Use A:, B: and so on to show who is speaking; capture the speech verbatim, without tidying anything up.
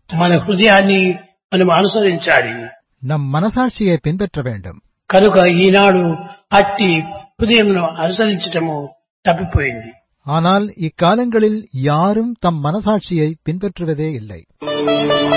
A: మన హృదయాన్ని మనం అనుసరించాలి.
B: நம் மனசாட்சியை பின்பற்ற வேண்டும்.
A: కనుక ఈనాడు అట్టి హృదయంను అనుసరించటము తప్పిపోయింది.
B: ஆனால் இக்காலங்களில் யாரும் தம் மனசாட்சியை பின்பற்றுவதே இல்லை.